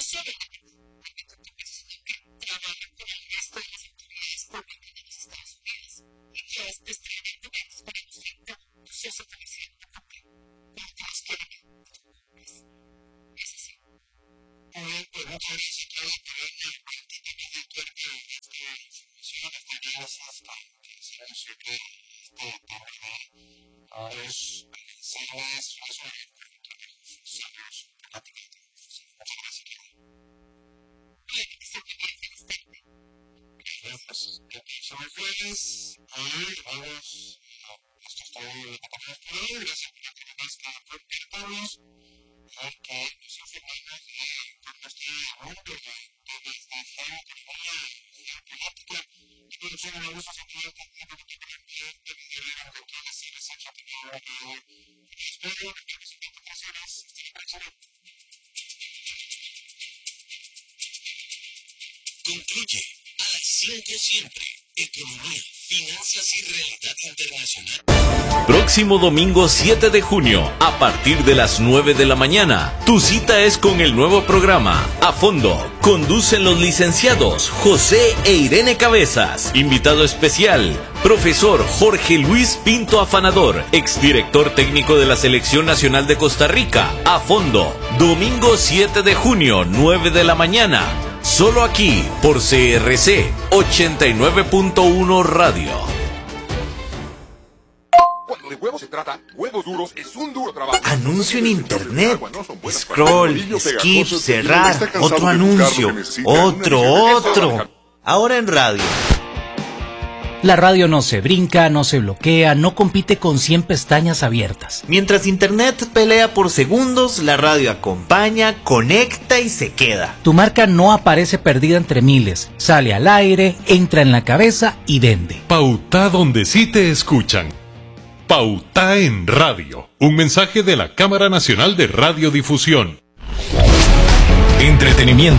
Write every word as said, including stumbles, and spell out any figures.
solo de que sino que trabaja con el resto de las autoridades públicas de los Estados Unidos y que es extraordinariamente para mostrar un proceso parecido a cumplir con todos quieren. Es así. Muy bien, pues muchas gracias, Claudia, por darme el cuentito más del cuerpo de esta información, esta gracias hasta que hacemos sobre este tema de ahora es avanzadas relacionadas con funcionarios políticos. Muchas gracias, Claudia. Bien, que se me bien, feliz tarde. Bien, pues, somos jueves, hoy vamos a esto es todo lo que tenemos por hoy, gracias por acompañarnos cada programa. Hay que nos informamos de por nuestro mundo, de desde geopolítica, geopolítica, y por eso no vamos a sentir el tiempo que tenemos de vivir en control de seres en la primera de hoy. Y espero que las invitaciones estén presentes. Concluye a las cinco siempre. Economía, finanzas y realidad internacional. Próximo domingo siete de junio, a partir de las nueve de la mañana, tu cita es con el nuevo programa A Fondo. Conducen los licenciados José e Irene Cabezas. Invitado especial, profesor Jorge Luis Pinto Afanador, exdirector técnico de la Selección Nacional de Costa Rica. A Fondo, domingo siete de junio, nueve de la mañana. Solo aquí, por C R C ochenta y nueve punto uno Radio. Cuando de huevos se trata, Huevos Duros es un duro trabajo. Anuncio en internet. Scroll, skip, cerrar. Otro anuncio. Otro, otro. Ahora en radio. La radio no se brinca, no se bloquea, no compite con cien pestañas abiertas. Mientras internet pelea por segundos, la radio acompaña, conecta y se queda. Tu marca no aparece perdida entre miles, sale al aire, entra en la cabeza y vende. Pauta donde sí te escuchan. Pauta en radio. Un mensaje de la Cámara Nacional de Radiodifusión. Entretenimiento.